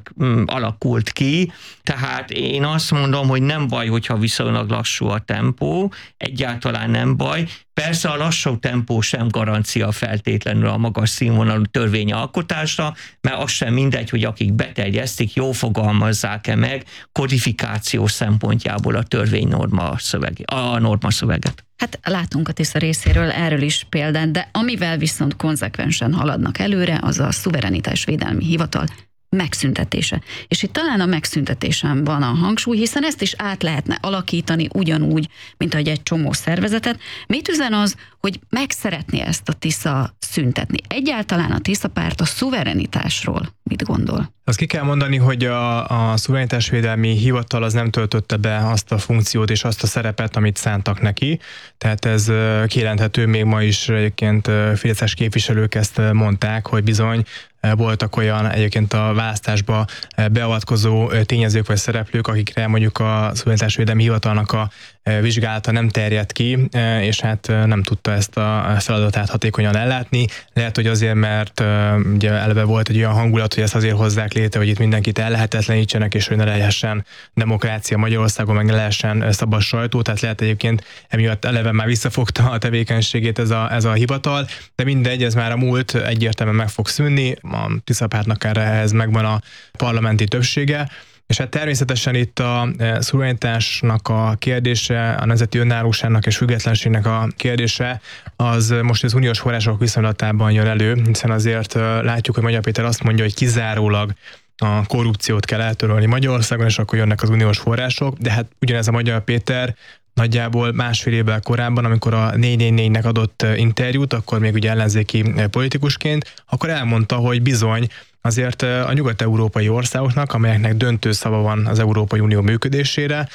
alakult ki. Tehát én azt mondom, hogy nem baj, hogyha viszonylag lassú a tempó, egyáltalán nem baj. Persze a lassú tempó sem garancia feltétlenül a magas színvonalú törvényalkotásra, mert az sem mindegy, hogy akik beterjesztik, jól fogalmazzák-e meg kodifikáció szempontjából a törvénynorma szöveg, a norma szöveget. Hát látunk a TISZA részéről erről is példát, de amivel viszont konzekvensen haladnak előre, az a szuverenitásvédelmi hivatal megszüntetése. És itt talán a megszüntetésen van a hangsúly, hiszen ezt is át lehetne alakítani ugyanúgy, mint ahogy egy csomó szervezetet. Mit üzen az, hogy meg szeretné ezt a TISZA szüntetni? Egyáltalán a TISZA párt a szuverenitásról mit gondol? Azt ki kell mondani, hogy a, a szuverenitásvédelmi hivatal az nem töltötte be azt a funkciót és azt a szerepet, amit szántak neki. Tehát ez kijelenthető, még ma is egyébként fideszes képviselők ezt mondták, hogy bizony voltak olyan egyébként a választásba beavatkozó tényezők vagy szereplők, akikre mondjuk a szuverenitásvédelmi hivatalnak a vizsgálata nem terjedt ki, és hát nem tudta ezt a feladatát hatékonyan ellátni. Lehet, hogy azért, mert ugye eleve volt egy olyan hangulat, hogy ezt azért hozzák létre, hogy itt mindenkit ellehetetlenítsenek, és hogy ne lehessen demokrácia Magyarországon, meg ne lehessen szabad sajtó, tehát lehet egyébként emiatt eleve már visszafogta a tevékenységét ez a, ez a hivatal, de mindegy, ez már a múlt, egyértelműen meg fog szűnni, a Tiszapártnak erre ehhez megvan a parlamenti többsége, és hát természetesen itt a szuverenitásnak a kérdése, a nemzeti önállóságnak és függetlenségnek a kérdése, az most az uniós források viszonylatában jön elő, hiszen azért látjuk, hogy Magyar Péter azt mondja, hogy kizárólag a korrupciót kell eltörölni Magyarországon, és akkor jönnek az uniós források, de hát ugyanez a Magyar Péter nagyjából másfél évvel korábban, amikor a négy négy négynek adott interjút, akkor még ugye ellenzéki politikusként, akkor elmondta, hogy bizony azért a nyugat-európai országoknak, amelyeknek döntő szava van az Európai Unió működésére,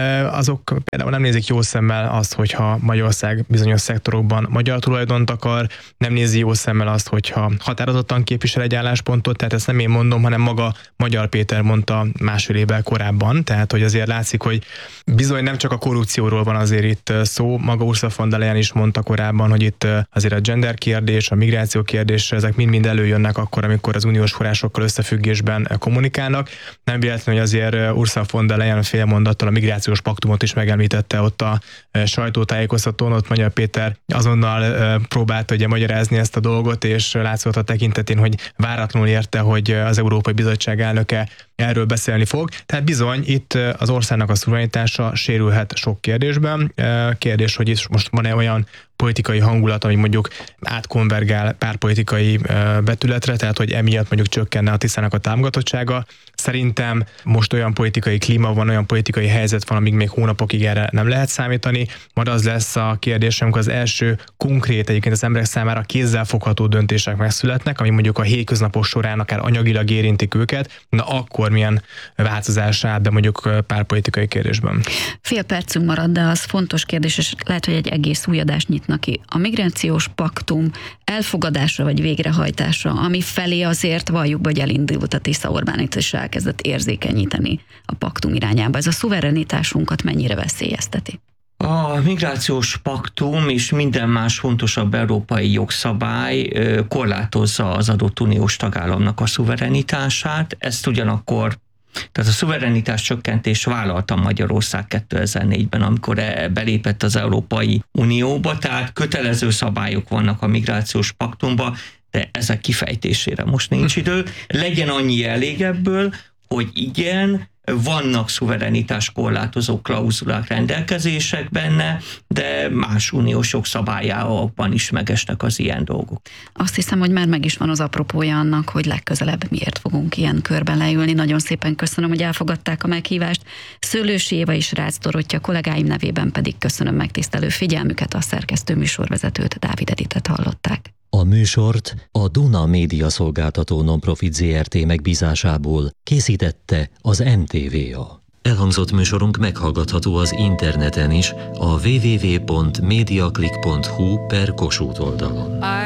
azok például nem nézik jó szemmel azt, hogyha Magyarország bizonyos szektorokban magyar tulajdont akar, nem nézi jó szemmel azt, hogyha határozottan képvisel egy álláspontot, tehát ezt nem én mondom, hanem maga Magyar Péter mondta másfél évvel korábban, tehát hogy azért látszik, hogy bizony nem csak a korrupcióról van azért itt szó, maga Ursula von der Leyen is mondta korábban, hogy itt azért a gender kérdés, a migráció kérdés, ezek mind-mind előjönnek akkor, amikor az uniós forrásokkal összefüggésben kommunikálnak. Nem véletlenül, hogy azért Ursula von der Leyen fél mondattal a migrációs paktumot is megemlítette ott a sajtótájékoztatón, ott Magyar Péter azonnal próbálta ugye magyarázni ezt a dolgot, és látszott a tekintetén, hogy váratlanul érte, hogy az Európai Bizottság elnöke erről beszélni fog. Tehát bizony itt az országnak a szuverenitása sérülhet sok kérdésben. Kérdés, hogy itt most van-e olyan politikai hangulat, ami mondjuk átkonvergál pártpolitikai betületre, tehát hogy emiatt mondjuk csökkenne a Tiszának a támogatottsága. Szerintem most olyan politikai klíma van, olyan politikai helyzet van, amíg még hónapokig erre nem lehet számítani. Majd az lesz a kérdés, amikor az első konkrét, egyébként az emberek számára kézzelfogható döntések megszületnek, ami mondjuk a hétköznapok során akár anyagilag érintik őket, na akkor milyen változás áll be mondjuk pártpolitikai kérdésben. Fél percünk marad, de az fontos kérdés, és lehet, hogy egy egész új adást nyitnak ki. A migrációs paktum elfogadása vagy végrehajtása, ami felé azért valljuk, hogy elindult a Tisza Orbán itt is elkezdett érzékenyíteni a paktum irányába. Ez a szuverenitásunkat mennyire veszélyezteti? A migrációs paktum és minden más fontosabb európai jogszabály korlátozza az adott uniós tagállamnak a szuverenitását, ezt ugyanakkor, tehát a szuverenitás csökkentés vállalta Magyarország kétezer-négyben, amikor belépett az Európai Unióba, tehát kötelező szabályok vannak a migrációs paktumban, de ezek kifejtésére most nincs idő. Legyen annyi elég ebből, hogy igen, vannak szuverenitás korlátozó klauzulák, rendelkezések benne, de más uniós jogszabályában is megesnek az ilyen dolgok. Azt hiszem, hogy már meg is van az apropója annak, hogy legközelebb miért fogunk ilyen körben leülni. Nagyon szépen köszönöm, hogy elfogadták a meghívást. Szőlősi Éva és Rácz Dorottya kollégái nevében pedig köszönöm megtisztelő figyelmüket, a szerkesztő műsorvezetőt, Dávid Editet hallották. A műsort a Duna Média Szolgáltató Nonprofit zé er té megbízásából készítette az em té vé á. Elhangzott műsorunk meghallgatható az interneten is a double-u double-u double-u pont mediaclick pont hu per Kossuth oldalon.